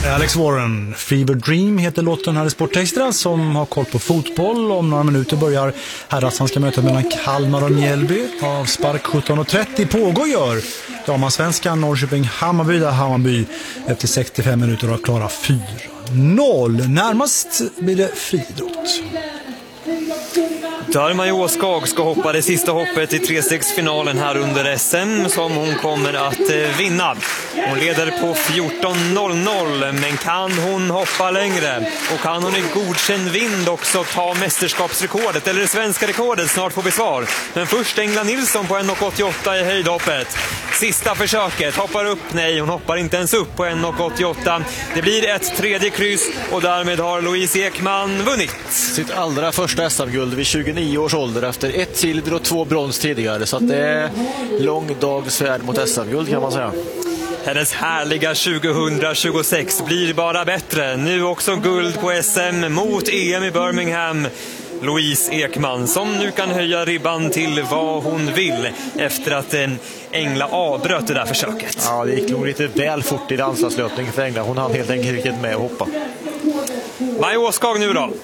Alex Warren, Fever Dream heter låten här i Sportextra, som har koll på fotboll. Om några minuter börjar herrallsvenska mötet mellan Kalmar och Mjällby. Av spark 17.30 pågår damansvenskan Norrköping-Hammarby, där Hammarby efter 65 minuter har klara 4-0. Närmast blir det friidrott. Maja Åskag ska hoppa det sista hoppet i trestegsfinalen här under SM, som hon kommer att vinna. Hon leder på 14.00, men kan hon hoppa längre? Och kan hon i godkänd vind också ta mästerskapsrekordet eller det svenska rekordet? Snart får vi svar. Men först Engla Nilsson på 1.88 i höjdhoppet. Sista försöket, hoppar upp, nej hon hoppar inte ens upp på 1.88. Det blir ett tredje kryss och därmed har Louise Ekman vunnit sitt allra första SM-guld vid 29 års ålder efter 1 silver och 2 brons tidigare. Så att det är lång dags färd mot SM-guld, kan man säga. Hennes härliga 2026 blir bara bättre. Nu också guld på SM mot EM i Birmingham. Louise Ekman som nu kan höja ribban till vad hon vill efter att Engla avbröt det där försöket. Ja, det gick nog lite väl fort i danslöpningen för Engla. Hon hann helt enkelt inte med att hoppa. Maja Åskag nu då.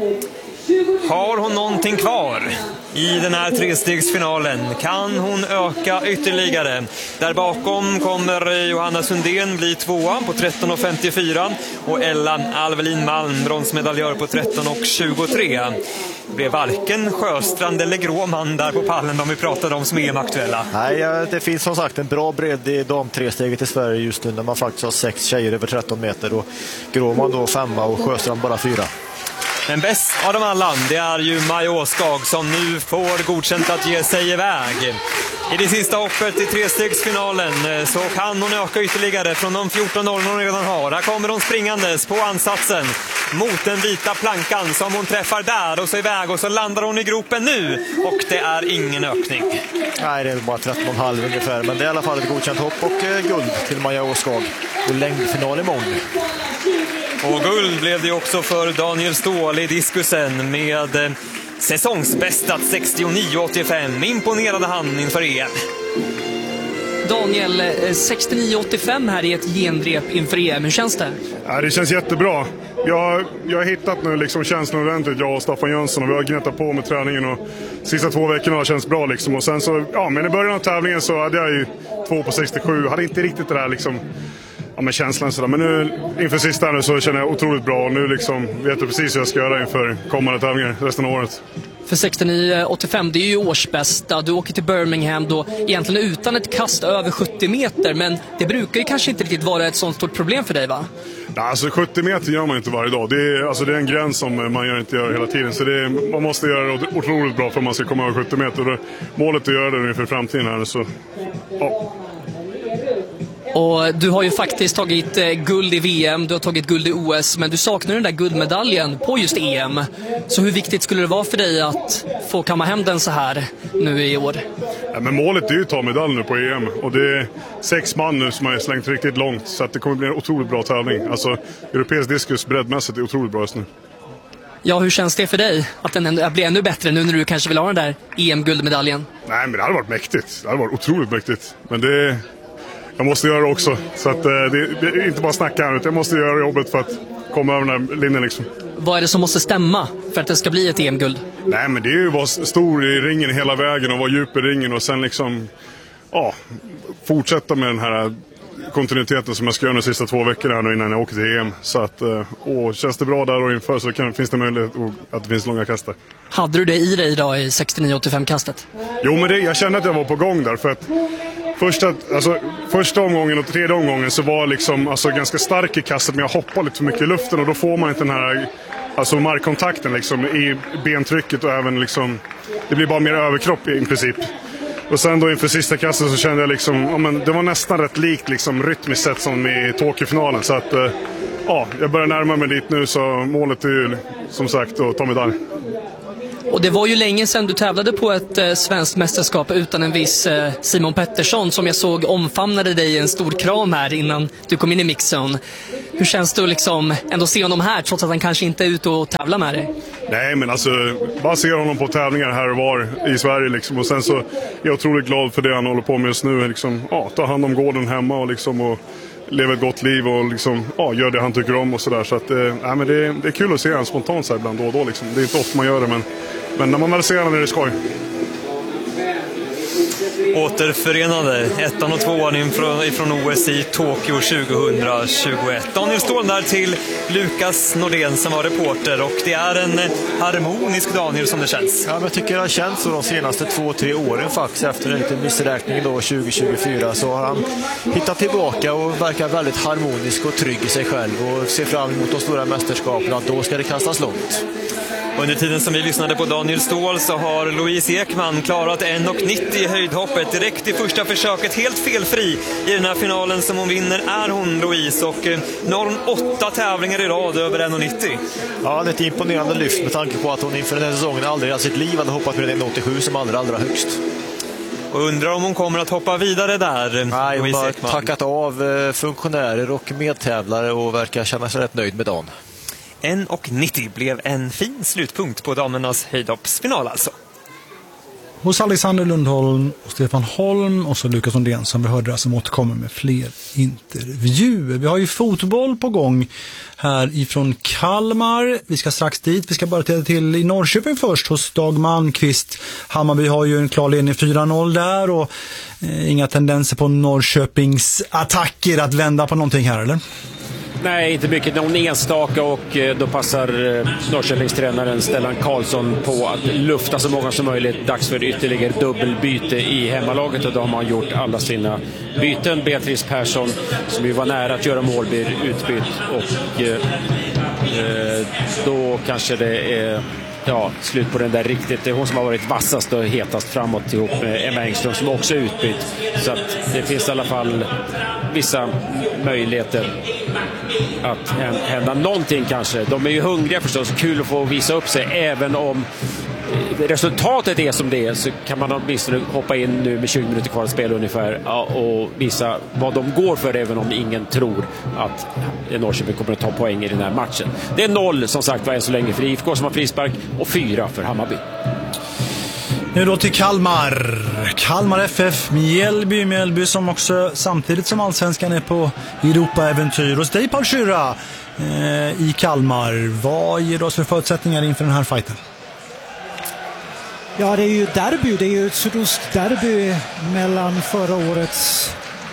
Har hon någonting kvar i den här trestegsfinalen? Kan hon öka ytterligare? Där bakom kommer Johanna Sundén bli tvåa på 13.54 och Ella Alvelin Malm bronsmedaljör på 13.23. Det blev varken Sjöstrand eller Gråman där på pallen de vi pratade om som EM-aktuella. Nej, det finns som sagt en bra bredd i damtresteget i Sverige just nu, när man faktiskt har 6 tjejer över 13 meter och Gråman då 5 och Sjöstrand bara 4. Men bäst av dem alla, det är ju Maja Åskag som nu får godkänt att ge sig iväg. I det sista hoppet i trestegsfinalen så kan hon öka ytterligare från de 14.00 hon redan har. Här kommer hon springandes på ansatsen mot den vita plankan som hon träffar där och så iväg, och så landar hon i gropen nu och det är ingen ökning. Nej, det är bara 13,5 ungefär, men det är i alla fall ett godkänt hopp och guld till Maja Åskag och längdfinal imorgon. Och guld blev det också för Daniel Ståhl i diskusen med säsongsbästat 69,85. Imponerade han inför EM. Daniel, 69,85 här i ett genrep inför EM. Hur känns det? Ja, det känns jättebra. Jag har hittat nu liksom känslan ordentligt, jag och Staffan Jönsson, och vi har gnettat på med träningen och sista 2 veckorna har känts bra liksom. Och sen så, ja, men i början av tävlingen så hade jag ju 2 på 67. Hade inte riktigt det där liksom, ja, men känslan sådär. Men nu inför sista nu så känner jag otroligt bra och nu liksom vet jag precis hur jag ska göra inför kommande tävlingar resten av året. För 69,85, det är ju årsbästa. Du åker till Birmingham då egentligen utan ett kast över 70 meter, men det brukar ju kanske inte riktigt vara ett sånt stort problem för dig, va? Ja, alltså 70 meter gör man inte varje dag. Det är en gräns som man inte gör hela tiden. Så man måste göra det otroligt bra för att man ska komma över 70 meter. Och målet är att göra det inför framtiden här. Så, ja. Och du har ju faktiskt tagit guld i VM, du har tagit guld i OS, men du saknar den där guldmedaljen på just EM. Så hur viktigt skulle det vara för dig att få kamma hem den så här nu i år? Ja, men målet är ju att ta medalj nu på EM. Och det är 6 man nu som har slängt riktigt långt. Så att det kommer bli en otroligt bra tävling. Alltså, europeisk diskus breddmässigt är otroligt bra just nu. Ja, hur känns det för dig att den blir ännu bättre nu när du kanske vill ha den där EM-guldmedaljen? Nej, men det hade varit mäktigt. Det hade varit otroligt mäktigt. Men jag måste göra det också. Så att det är inte bara snacka här, utan jag måste göra jobbet för att komma över den här linjen liksom. Vad är det som måste stämma för att det ska bli ett EM-guld? Nej, men det är ju att vara stor i ringen hela vägen och vara djup i ringen och sen liksom fortsätta med den här kontinuiteten som jag ska göra de sista 2 veckorna nu innan jag åker till EM. Så att, känns det bra där och inför så finns det möjlighet att det finns långa kast där. Hade du det i dig idag i 69,85-kastet? Jo, men jag kände att jag var på gång där för att första omgången och tredje omgången så var liksom ganska stark i kastet, men jag hoppade lite för mycket i luften och då får man inte den här markkontakten liksom, i bentrycket och även liksom, det blir bara mer överkropp i princip. Och sen då inför sista kastet så kände jag liksom, det var nästan rätt likt liksom, rytmiskt sett som i Tokyo-finalen. Så att jag börjar närma mig dit nu, så målet är ju som sagt att ta medalj. Och det var ju länge sedan du tävlade på ett svenskt mästerskap utan en viss Simon Pettersson som jag såg omfamnade dig i en stor kram här innan du kom in i mixzone. Hur känns det att liksom ändå se honom här trots att han kanske inte är ute och tävlar med dig? Nej, men bara se honom på tävlingar här och var i Sverige liksom. Och sen så är jag otroligt glad för det han håller på med just nu liksom, ta hand om gården hemma och liksom, och lever ett gott liv och liksom, gör det han tycker om och sådär. Så att, men det är kul att se han spontant så här ibland då och då. Liksom. Det är inte ofta man gör det, men när man väl ser honom är det skoj. Återförenade 1:an och 2:an ifrån OS i Tokyo 2021. Daniel Ståhl där till Lukas Nordén som var reporter, och det är en harmonisk Daniel som det känns. Ja, men jag tycker det har känts så de senaste 2-3 åren faktiskt. Efter en liten missräkning då 2024 så har han hittat tillbaka och verkar väldigt harmonisk och trygg i sig själv och ser fram emot de stora mästerskapen, att då ska det kastas långt. Under tiden som vi lyssnade på Daniel Ståhl så har Louise Ekman klarat 1,90 i höjdhoppet direkt i första försöket, helt felfri i den här finalen som hon vinner är hon, Louise, och nu har hon 8 tävlingar i rad över 1,90. Ja, det är ett imponerande lyft med tanke på att hon inför den här säsongen aldrig i sitt liv hade hoppat med den 1,87 som allra högst. Och undrar om hon kommer att hoppa vidare där. Nej, hon har tackat av funktionärer och medtävlare och verkar känna sig rätt nöjd med dagen. 1,90 blev en fin slutpunkt på damernas höjdhoppsfinal alltså. Hos Alexander Lundholm och Stefan Holm och så Lukas Nordén som vi hörde som återkommer med fler intervjuer. Vi har ju fotboll på gång här ifrån Kalmar. Vi ska strax dit. Vi ska bara till i Norrköping först hos Dag Malmqvist. Hammarby har ju en klar ledning 4-0 där och inga tendenser på Norrköpings attacker att vända på någonting här, eller? Nej, inte mycket. Någon enstaka, och då passar Norrköpingstränaren Stellan Karlsson på att lufta så många som möjligt. Dags för ytterligare dubbelbyte i hemmalaget, och då har man gjort alla sina byten. Beatrice Persson, som ju var nära att göra mål, blir utbytt, och då kanske det är slut på den där riktigt. Det är hon som har varit vassast och hetast framåt ihop med Emma Engström som också är utbytt. Så att det finns i alla fall vissa möjligheter att hända någonting kanske. De är ju hungriga förstås, kul att få visa upp sig. Även om resultatet är som det är, så kan man åtminstone hoppa in nu med 20 minuter kvar att spela ungefär och visa vad de går för, även om ingen tror att Norrköping kommer att ta poäng i den här matchen. Det är 0 som sagt var än så länge för IFK som har frispark och 4 för Hammarby. Nu då till Kalmar. Kalmar FF, Mjällby som också samtidigt som allsvenskan är på Europa-äventyr. Hos dig, Paul Schürra, i Kalmar. Vad ger oss för förutsättningar inför den här fighten? Ja, det är ju derby. Det är ju ett sydostderby mellan förra årets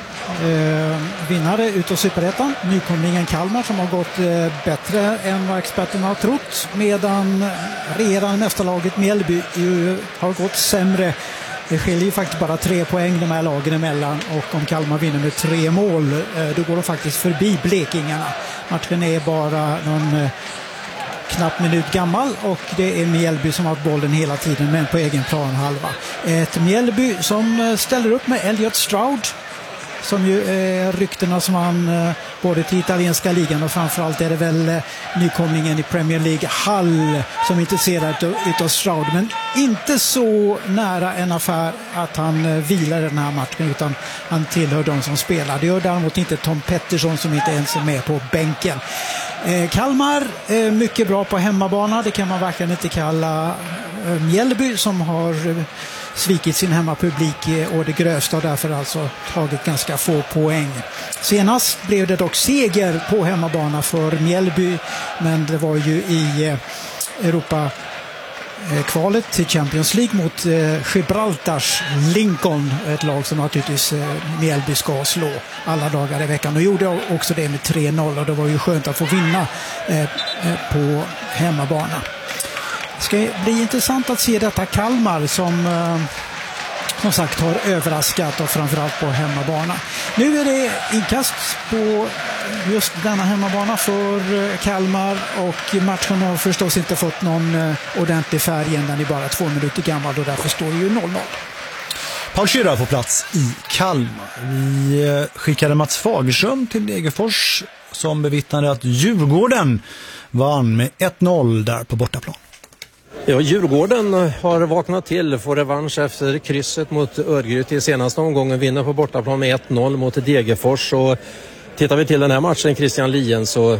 vinnare utav Superettan, nykomlingen Kalmar, som har gått bättre än vad experterna har trott, medan redan mästarlaget Mjällby har gått sämre. Det skiljer ju faktiskt bara 3 poäng de här lagen emellan, och om Kalmar vinner med 3 mål då går de faktiskt förbi blekingarna. Matchen är bara någon knapp minut gammal, och det är Mjällby som har bollen hela tiden, men på egen plan halva. Ett Mjällby som ställer upp med Elliot Stroud, som ju är ryktena som han både till italienska ligan, och framförallt är det väl nykomlingen i Premier League Hull som är intresserad utav Stroud, men inte så nära en affär att han vilar den här matchen, utan han tillhör de som spelar. Det gör däremot inte Tom Pettersson, som inte ens är med på bänken. Kalmar mycket bra på hemmabana, det kan man verkligen inte kalla Mjällby, som har svikit sin hemmapublik och det grövsta, och därför alltså tagit ganska få poäng. Senast blev det dock seger på hemmabana för Mjällby, men det var ju i Europa-kvalet till Champions League mot Gibraltars Lincoln, ett lag som naturligtvis Mjällby ska slå alla dagar i veckan, och gjorde också det med 3-0, och det var ju skönt att få vinna på hemmabana. Det ska bli intressant att se detta Kalmar som sagt har överraskat, och framförallt på hemmabana. Nu är det inkast på just denna hemmabana för Kalmar, och matchen har förstås inte fått någon ordentlig färg än, den är bara 2 minuter gammal, och därför står det ju 0-0. Paul Schürra på plats i Kalmar. Vi skickade Mats Fagerström till Degerfors som bevittnade att Djurgården vann med 1-0 där på bortaplan. Ja, Djurgården har vaknat till, får revansch efter krysset mot Örgryte i senaste omgången, vinner på bortaplan med 1-0 mot Degerfors. Och tittar vi till den här matchen, Christian Lien, så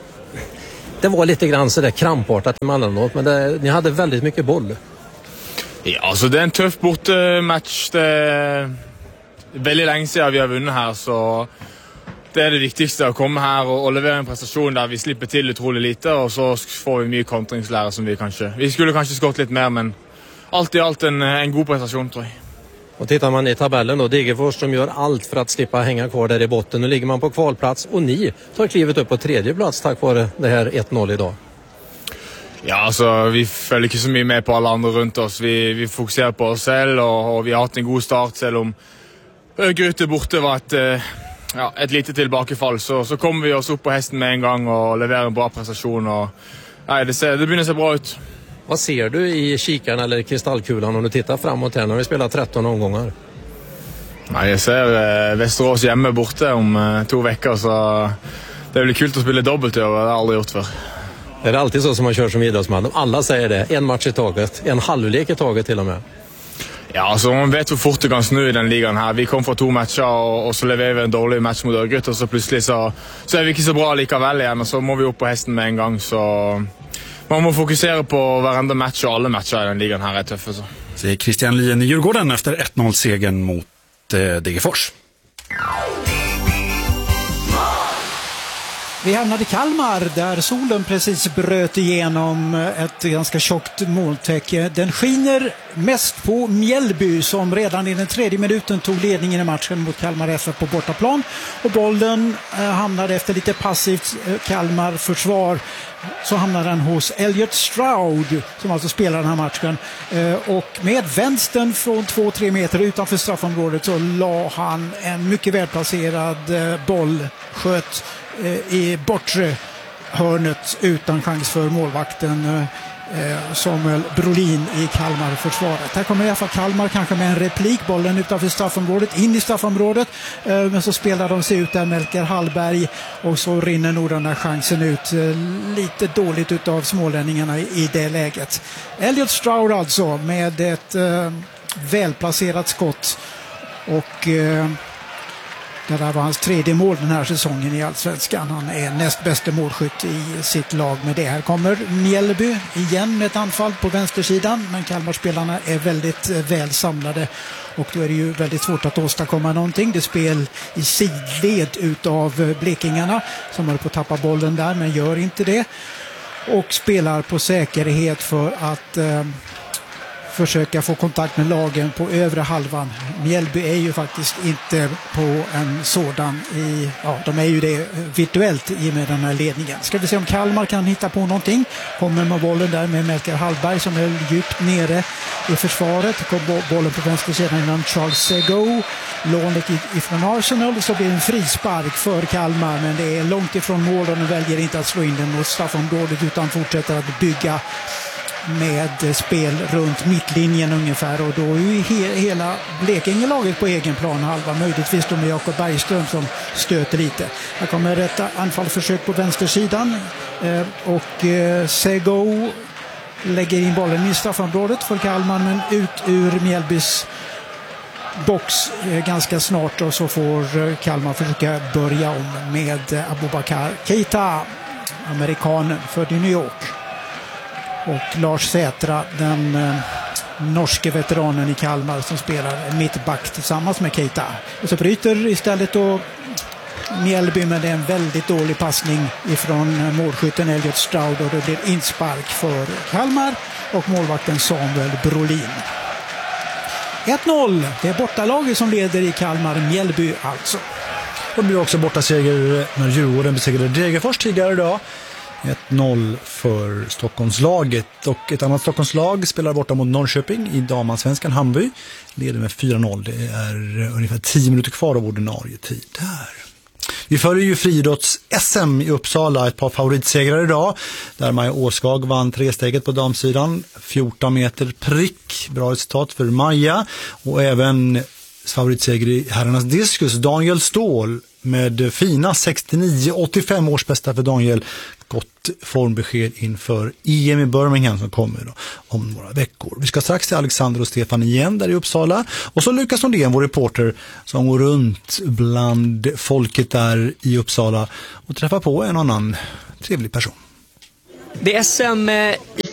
det var lite grann så där krampartat emellanåt, men ni hade väldigt mycket boll. Ja, alltså det är en tuff bortematch. Det är väldigt länge sedan vi har vunnit här, så det är det viktigaste att komma här och leverera en prestation där vi slipper till otroligt lite och så får vi mycket kontringslära som vi skulle kanske skott lite mer, men allt i allt en god prestation tror jag. Och tittar man i tabellen då, Degerfors som gör allt för att slippa hänga kvar där i botten. Nu ligger man på kvalplats och ni tar klivet upp på tredje plats tack vare det här 1-0 idag. Ja, alltså vi följer inte så mycket med på alla andra runt oss. Vi fokuserar på oss själva och vi har haft en god start, även om Örgryte borta var ett litet tillbakafall. Så kommer vi oss upp på hästen med en gång och levererar en bra prestation. Och, det börjar se bra ut. Vad ser du i kikaren eller kristallkulan om du tittar framåt här när vi spelar 13 omgångar? Nej, jag ser Västerås hemma borta om 2 veckor, så det blir kul att spela dubbelt över. Det har jag aldrig gjort för. Är det alltid så som man kör som idrottsman? Alla säger det, en match i taget, en halvlek i taget till och med. Ja, alltså man vet hur fort det kan snö i den ligan här. Vi kom från 2 matcher och så levererar vi en dålig match mot Örgryte och så plötsligt så är vi inte så bra likaväl igen och så må vi upp på hästen med en gång. Så man må fokusera på varenda match och alla matcher i den ligan här är tuffa. Så. Säger Christian Lien i Djurgården efter 1-0-segern mot Degerfors. Vi hamnade i Kalmar där solen precis bröt igenom ett ganska tjockt molntäcke. Den skiner mest på Mjällby som redan i den 3:e minuten tog ledningen i matchen mot Kalmar FF på bortaplan. Och bollen hamnade efter lite passivt Kalmar-försvar så hamnade den hos Elliot Stroud som alltså spelar den här matchen. Och med vänstern från 2-3 meter utanför straffområdet så la han en mycket välplacerad boll, sköt i bortre hörnet utan chans för målvakten Samuel Brolin i Kalmar-försvaret. Här kommer i alla fall Kalmar kanske med en replik, bollen utanför straffområdet, in i straffområdet, men så spelar de sig ut där Melker Hallberg och så rinner nog den här chansen ut lite dåligt utav smålänningarna i det läget. Elliot Stroud alltså med ett välplacerat skott och det där var hans 3:e mål den här säsongen i Allsvenskan. Han är näst bästa målskytt i sitt lag med det. Här kommer Mjällby igen med ett anfall på vänstersidan. Men Kalmarspelarna är väldigt väl samlade. Och då är det ju väldigt svårt att åstadkomma någonting. Det är spel i sidled utav blekingarna som håller på att tappa bollen där men gör inte det. Och spelar på säkerhet för att försöka få kontakt med lagen på övre halvan. Mjällby är ju faktiskt inte på en sådan de är ju det virtuellt i med den här ledningen. Ska vi se om Kalmar kan hitta på någonting. Kommer med bollen där med Melker Hallberg som är djupt nere i försvaret. Kommer bollen på vänstersidan innan Charles Sego. Lånet ifrån Arsenal, så blir det en frispark för Kalmar men det är långt ifrån mål och de väljer inte att slå in den mot straffområdet utan fortsätter att bygga med spel runt mittlinjen ungefär och då är ju hela Blekingelaget på egen plan halva, möjligtvis då med Jakob Bergström som stöter lite. Här kommer ett anfallsförsök på vänstersidan och Sego lägger in bollen i straffområdet för Kalmar men ut ur Mjällbys box ganska snart och så får Kalmar försöka börja om med Abubakar Keita, amerikanen född i New York. Och Lars Sätra, den norske veteranen i Kalmar som spelar mittback tillsammans med Keita. Och så bryter istället då Mjällby med en väldigt dålig passning ifrån målskytten Elliot Stroud och det blir inspark för Kalmar och målvakten Samuel Brolin. 1-0, det är bortalaget som leder i Kalmar, Mjällby alltså. Och det blir också bortaseger när Djurgården besegrade Degerfors tidigare idag. 1-0 för Stockholmslaget och ett annat Stockholmslag spelar borta mot Norrköping i damansvenskan. Hammarby leder med 4-0. Det är ungefär 10 minuter kvar av ordinarie tid här. Vi följer ju friidrotts-SM i Uppsala, ett par favoritsegrar idag där Maja Åskag vann 3-steget på damsidan, 14 meter prick, bra resultat för Maja och även favoritseger i herrarnas diskus, Daniel Ståhl med fina 69-85 års bästa för Daniel. Gott formbesked inför EM i Birmingham som kommer då, om några veckor. Vi ska strax till Alexander och Stefan igen där i Uppsala. Och så Lukas Nordén, vår reporter, som går runt bland folket där i Uppsala och träffar på en annan trevlig person. Det är SM i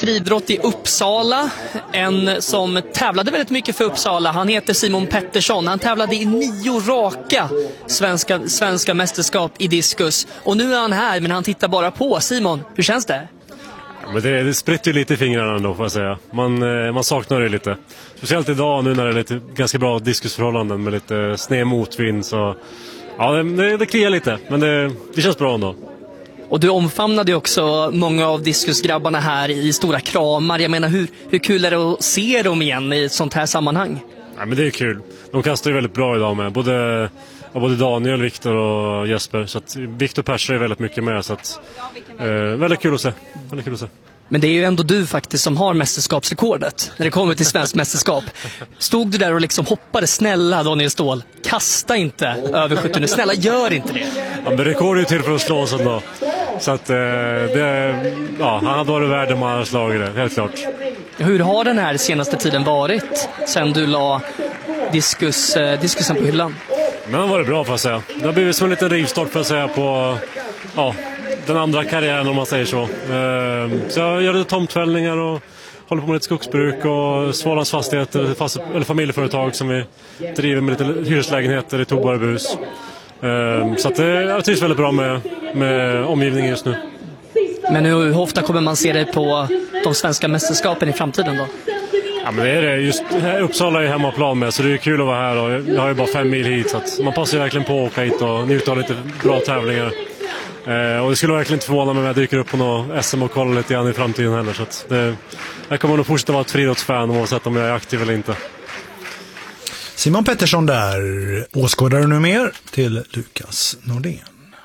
friidrott i Uppsala. En som tävlade väldigt mycket för Uppsala. Han heter Simon Pettersson. Han tävlade i 9 raka svenska mästerskap i diskus. Och nu är han här, men han tittar bara på. Simon, hur känns det? Men det spritter ju lite i fingrarna ändå, får jag säga. Man saknar det lite. Speciellt idag nu när det är lite ganska bra diskusförhållanden med lite sned motvind. Så ja, det kliar lite, men det känns bra ändå. Och du omfamnade ju också många av diskusgrabbarna här i stora kramar. Jag menar, hur kul är det att se dem igen i ett sånt här sammanhang? Ja, men det är kul. De kastar ju väldigt bra idag med. Både Daniel, Viktor och Jesper. Så att Viktor Persson är väldigt mycket med. Så att, väldigt kul att se. Men det är ju ändå du faktiskt som har mästerskapsrekordet när det kommer till svensk mästerskap. Stod du där och liksom hoppade, snälla Daniel Ståhl, kasta inte över 70, snälla gör inte det. Ja, men rekord är ju till för att slå oss ändå. Så att han hade varit värd om han hade slagit det, helt klart. Hur har den här senaste tiden varit sen du la diskusen på hyllan? Men det var det bra, för att säga. Det har blivit som en liten rivstart, för att säga, på den andra karriären, om man säger så. Så jag gör lite tomtfällningar och håller på med lite skogsbruk och Svalans fastigheter, eller familjeföretag som vi driver med lite hyreslägenheter i Tobarebus. Så att jag trivs väldigt bra med omgivningen just nu. Men hur ofta kommer man se dig på de svenska mästerskapen i framtiden då? Ja, men det är det. Just Uppsala är hemmaplan med, så det är kul att vara här. Och jag har ju bara 5 mil hit, så att man passar verkligen på att åka hit och njuta av lite bra tävlingar. Och det skulle verkligen inte förvåna mig om jag dyker upp på något SM och kollar lite grann i framtiden heller. Så att jag kommer nog fortsätta vara ett friidrottsfan, oavsett om jag är aktiv eller inte. Simon Pettersson där, åskådare nu mer till Lukas Nordén.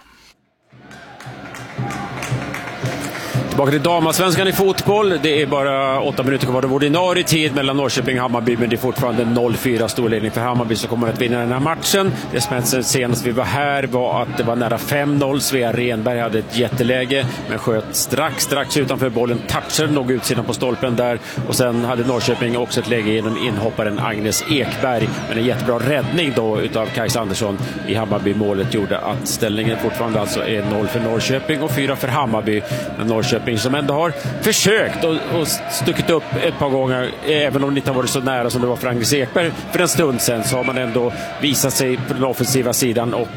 Tillbaka till damasvenskan i fotboll. Det är bara 8 minuter kvar av ordinarie tid mellan Norrköping och Hammarby, men det är fortfarande 0-4 storledning för Hammarby, som kommer att vinna den här matchen. Det som hände senast vi var här var att det var nära 5-0. Svea Renberg hade ett jätteläge, men sköt strax utanför bollen. Touchade nog utsidan på stolpen där, och sen hade Norrköping också ett läge genom inhopparen Agnes Ekberg, men en jättebra räddning då utav Kajsa Andersson i Hammarby-målet gjorde att ställningen fortfarande alltså är 0 för Norrköping och 4 för Hammarby. Men Norrköping som ändå har försökt och stuckit upp ett par gånger, även om det inte har varit så nära som det var för Agnes Ekberg för en stund sedan, så har man ändå visat sig på den offensiva sidan och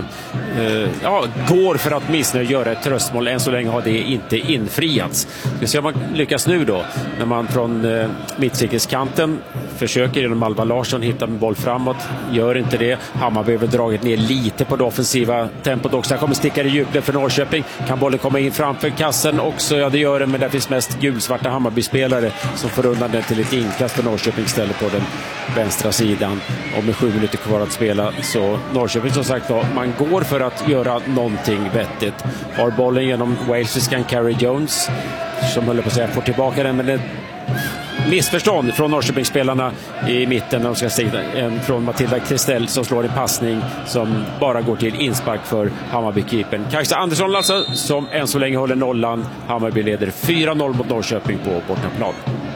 går för att missnöja göra ett tröstmål. Än så länge har det inte infriats. Vi ser om man lyckas nu då, när man från mittcirkelskanten försöker genom Alva Larsson hitta en boll framåt, gör inte det. Hammarby har dragit ner lite på det offensiva tempot också. Här kommer stickare i djupled för Norrköping. Kan bollen komma in framför kassen också? Ja, det gör den, men där finns mest gulsvarta Hammarby-spelare som får undan den till ett inkast för Norrköping istället på den vänstra sidan. Och med 7 minuter kvar att spela, så Norrköping som sagt då, man går för att göra någonting vettigt. Har bollen genom walesiskan Carrie Jones, som håller på att säga får tillbaka den, men det missförstånd från Norrköpingsspelarna i mitten när de ska stiga från Matilda Kristell, som slår en passning som bara går till inspark för Hammarby-keepern Kajsa Andersson, alltså, som än så länge håller nollan. Hammarby leder 4-0 mot Norrköping på bortaplan.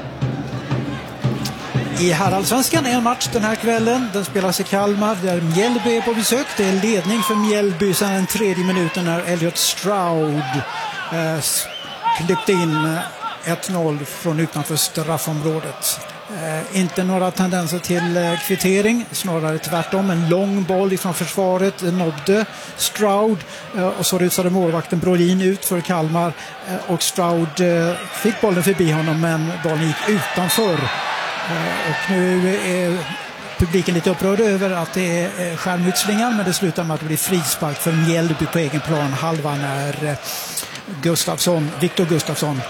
I herrallsvenskan är en match den här kvällen. Den spelas i Kalmar där Mjällby är på besök. Det är ledning för Mjällby sedan den 3:e minuten när Elliot Stroud klippte in 1-0 från utanför straffområdet. Inte några tendenser till kvittering, snarare tvärtom. En lång boll ifrån försvaret nådde Stroud och så rusade målvakten Brolin ut för Kalmar och Stroud fick bollen förbi honom, men bollen gick utanför. Och nu är publiken lite upprörd över att det är skärmytslingar, men det slutar med att det blir frispark för Mjällby på egen plan halva när Viktor Gustafsson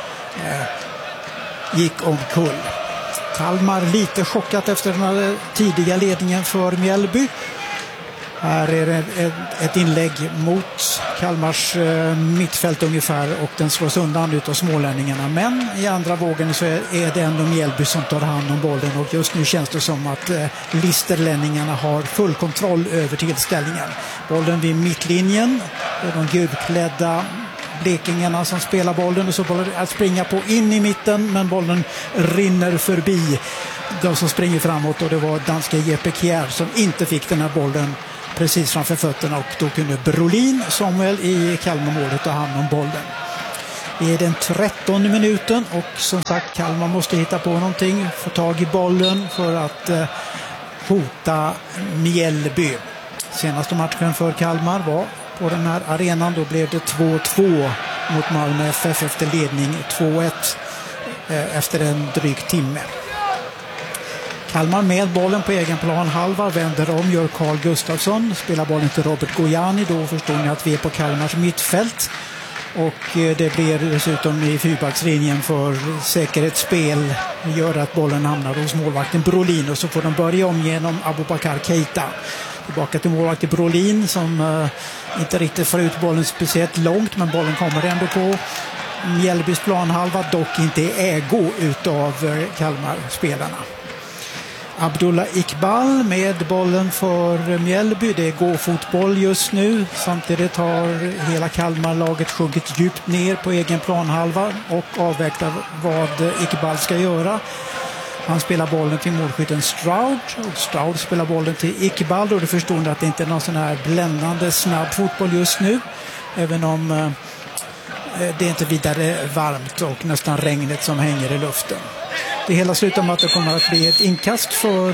gick omkull. Kalmar lite chockat efter den här tidiga ledningen för Mjällby. Här är det ett inlägg mot Kalmars mittfält ungefär, och den slås undan utav smålänningarna. Men i andra vågen så är det ändå Mjällby som tar hand om bollen, och just nu känns det som att listerlänningarna har full kontroll över tillställningen. Bollen vid mittlinjen, de gulklädda blekingarna som spelar bollen, och så bollen att springa på in i mitten, men bollen rinner förbi de som springer framåt, och det var danska Jeppe Kjær som inte fick den här bollen precis framför fötterna, och då kunde Brolin Samuel i Kalmarmålet ta hand om bollen. Det är den 13:e minuten och som sagt Kalmar måste hitta på någonting, få tag i bollen för att hota Mjällby. Senaste matchen för Kalmar var på den här arenan, då blev det 2-2 mot Malmö FF efter ledning 2-1 efter en dryg timme. Kalmar med bollen på egen plan halva, vänder om, gör Carl Gustafsson, spelar bollen till Robert Gojani, då förstår ni att vi är på Kalmars mittfält. Och det blir dessutom i fyrbackslinjen för säkerhetsspel, gör att bollen hamnar hos målvakten Brolin och så får de börja om genom Abubakar Keita. Tillbaka till målvakten Brolin som inte riktigt får ut bollen speciellt långt, men bollen kommer ändå på Mjällbys planhalva, dock inte i ägo utav Kalmar-spelarna. Abdullah Iqbal med bollen för Mjällby. Det går fotboll just nu. Samtidigt har hela Kalmar-laget sjunkit djupt ner på egen planhalva och avvägtar vad Iqbal ska göra. Han spelar bollen till målskytten Stroud och Stroud spelar bollen till Iqbal, och det förstår att det inte är någon sån här bländande snabb fotboll just nu, även om det är inte vidare varmt och nästan regnet som hänger i luften. Det hela slutar med att det kommer att bli ett inkast för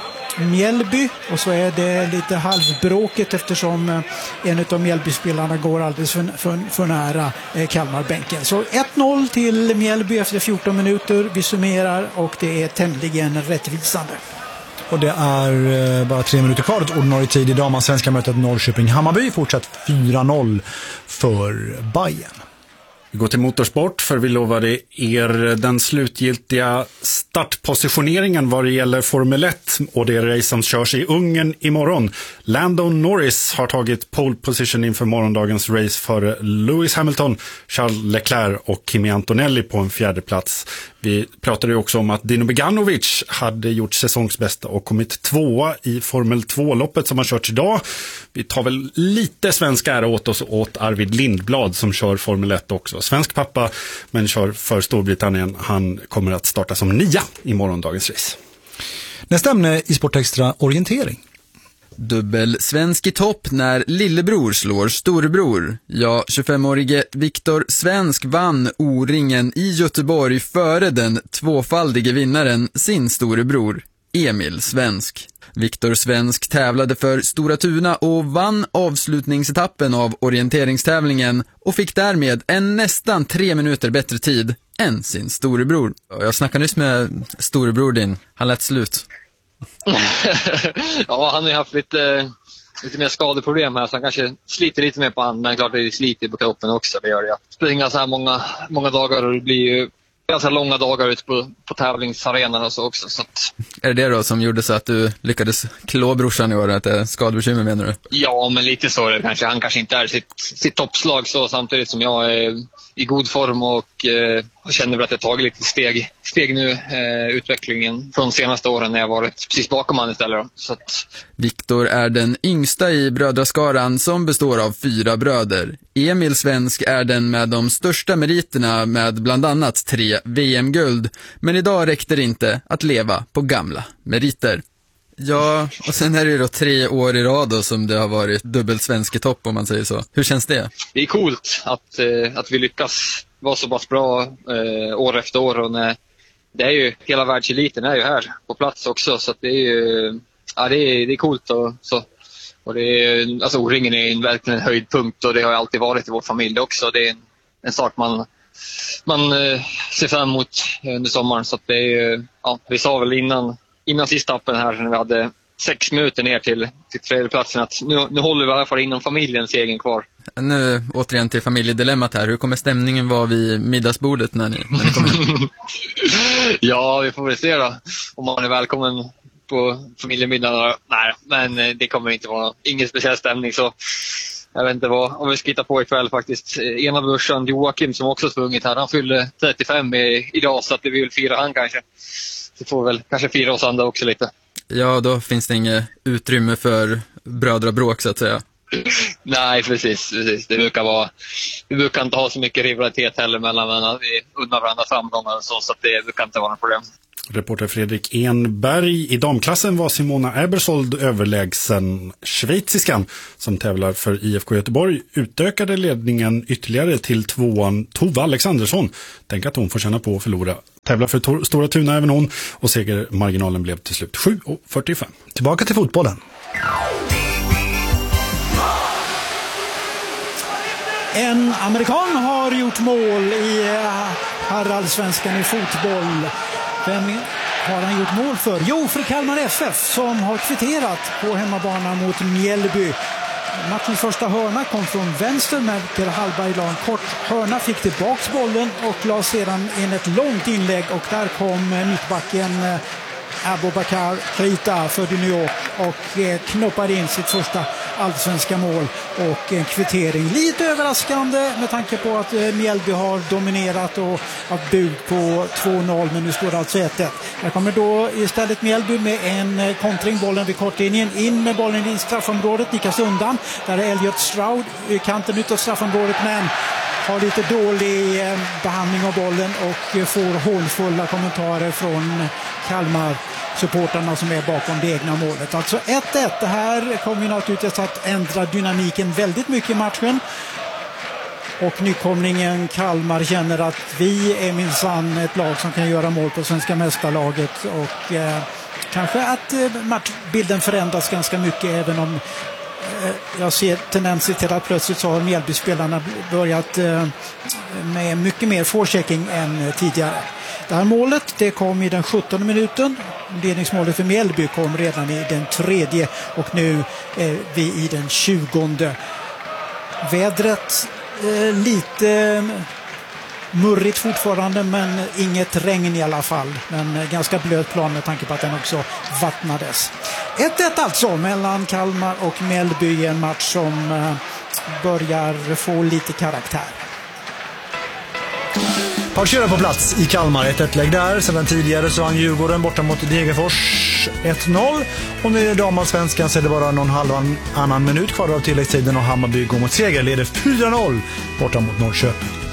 Mjällby, och så är det lite halvbråkigt eftersom en av Mjällby-spelarna går alldeles för nära Kalmarbänken. Så 1-0 till Mjällby efter 14 minuter. Vi summerar och det är tämligen rättvisande. Och det är bara 3 minuter kvar till ordinarie tid i damansvenska mötet Norrköping-Hammarby. Fortsatt 4-0 för Bayern. Vi går till motorsport, för vi lovade er den slutgiltiga startpositioneringen vad det gäller Formel 1 och det race som körs i Ungern imorgon. Lando Norris har tagit pole position inför morgondagens race för Lewis Hamilton, Charles Leclerc och Kimi Antonelli på en 4:e plats. Vi pratade ju också om att Dino Beganovic hade gjort säsongsbästa och kommit 2:a i Formel 2-loppet som har körts idag. Vi tar väl lite svensk ära åt oss åt Arvid Lindblad som kör Formel 1 också. Svensk pappa, men kör för Storbritannien. Han kommer att starta som 9 i morgondagens race. Nästa ämne i Sportextra, orientering. Dubbel svensk i topp när lillebror slår storebror. Ja, 25-årige Viktor Svensk vann O-ringen i Göteborg före den tvåfaldige vinnaren sin storebror Emil Svensk. Viktor Svensk tävlade för Stora Tuna och vann avslutningsetappen av orienteringstävlingen och fick därmed en nästan 3 minuter bättre tid än sin storebror. Jag snackade nyss med storebror din, han lät slut. Ja, han har ju haft lite mer skadeproblem här, så han kanske sliter lite mer på handen, men klart det sliter på kroppen också, det gör det. Springa så här många dagar, och det blir ju ganska långa dagar ute på tävlingsarenan och så också. Så att... Är det då som gjorde så att du lyckades klå brorsan i år, att det är skadebekymmer menar du? Ja, men lite så är det kanske. Han kanske inte är sitt toppslag så, samtidigt som jag är i god form och känner väl att jag tagit lite steg nu, utvecklingen från de senaste åren när jag varit precis bakom han istället då. Så att... Viktor är den yngsta i brödraskaran som består av 4 bröder. Emil Svensk är den med de största meriterna med bland annat 3 VM-guld. Men idag räckte det inte att leva på gamla meriter. Ja, och sen är det ju då 3 år i rad då som det har varit dubbelt svensk i topp, om man säger så. Hur känns det? Det är coolt att vi lyckas vara så pass bra år efter år, och det är ju, hela världseliten är ju här på plats också, så att det är ju, ja, det är coolt och så. Och det är, alltså O-ringen är verkligen en höjdpunkt, och det har alltid varit i vår familj också. Det är en sak man ser fram emot under sommaren, så att det är ju, ja, vi sa väl innan sista appen här när vi hade 6 minuter ner till tredjeplatsen att nu håller vi i alla fall inom familjens egen kvar. Nu återigen till familjedilemmat här. Hur kommer stämningen vara vid middagsbordet när ni kommer? Ja, vi får väl se då om man är välkommen på familjemiddagen. Nej, men det kommer inte vara ingen speciell stämning, så jag vet inte vad vi ska hitta på ikväll faktiskt. Ena brorsan Joakim som också sprungit här, han fyllde 35 idag, så att vi vill fira han kanske. Så får väl kanske fira oss andra också lite. Ja, då finns det inget utrymme för brödrabråk så att säga. Nej, precis. Det brukar inte ha så mycket rivalitet heller mellan att vi unnar varandra framgångar och så att det brukar inte vara något problem. Reporter Fredrik Enberg. I damklassen var Simona Ebersold överlägsen. Schweiziskan som tävlar för IFK Göteborg utökade ledningen ytterligare till tvåan Tova Alexandersson. Tänk att hon får känna på att förlora. Tävlar för Stora Tuna även hon och segermarginalen blev till slut 7,45. Tillbaka till fotbollen. En amerikan har gjort mål i herrallsvenskan i fotboll. Vem har han gjort mål för? Jo, för Kalmar FF som har kvitterat på hemmabana mot Mjällby. Matchens första hörna kom från vänster, Melker Hallberg la en kort hörna, fick tillbaks bollen och la sedan in ett långt inlägg och där kom mittbacken Abubakar Keita för New York och knoppade in sitt första allsvenska mål och en kvittering. Lite överraskande med tanke på att Mjällby har dominerat och haft bud på 2-0, men nu står det alltså 1-1. Här kommer då istället Mjällby med en kontring, bollen vid kortlinjen, in med bollen i straffområdet, nikas undan. Där är Elliot Stroud i kanten utav straffområdet, men har lite dålig behandling av bollen och får hånfulla kommentarer från Kalmar-supporterna som är bakom det egna målet. Alltså 1-1. Det här kommer ju naturligtvis att ändra dynamiken väldigt mycket i matchen. Och nykomlingen Kalmar känner att vi är minsann ett lag som kan göra mål på svenska mästarlaget. Och kanske att matchbilden förändras ganska mycket, även om jag ser tendenser till att plötsligt så har Mjällby-spelarna börjat med mycket mer forechecking än tidigare. Det här målet, det kom i den 17:e minuten. Ledningsmålet för Mjällby kom redan i den 3:e och nu är vi i den 20:e. Vädret lite murrigt fortfarande, men inget regn i alla fall. Men ganska blöt plan med tanke på att den också vattnades. 1-1 alltså mellan Kalmar och Mjällby, en match som börjar få lite karaktär. Pausera på plats i Kalmar, 1-1-lägg där. Sedan tidigare så vann Djurgården borta mot Degerfors 1-0. Och nu i damallsvenskan så är det bara någon annan minut kvar av tilläggstiden och Hammarby går mot seger. Leder 4-0 borta mot Norrköping.